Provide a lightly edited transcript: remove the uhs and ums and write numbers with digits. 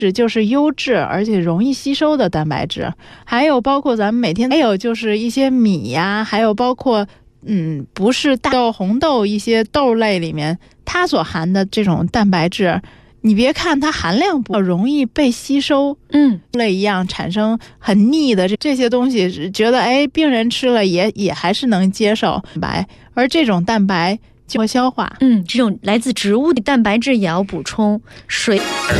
就是优质而且容易吸收的蛋白质。还有包括咱们每天还有就是一些米呀，还有包括不是大豆、红豆一些豆类里面它所含的这种蛋白质，你别看它含量不容易被吸收，类一样产生很腻的这些东西，觉得病人吃了也还是能接受白，而这种蛋白经过消化， 这种来自植物的蛋白质也要补充水。